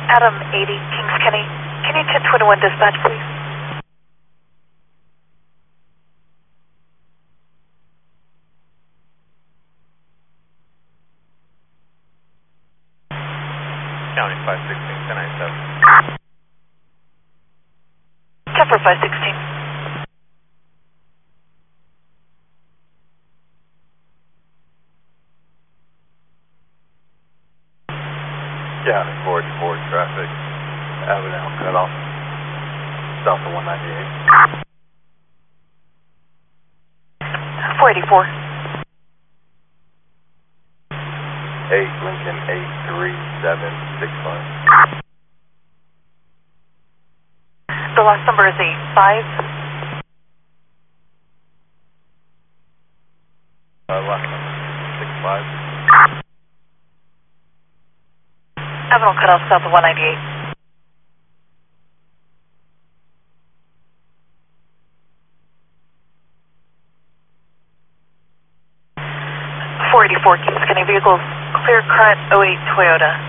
Adam 80, Kings Kenny. Can you 1021 dispatch, please? County 516, 1097. 10 for 516. County 44 traffic. Avenue cut off. South of 198. 484. 8 Lincoln 83765. The last number is 85. Last number 65. Avenue cut off south of 198. .484 Kings Kenny vehicles, clear current 08 Toyota.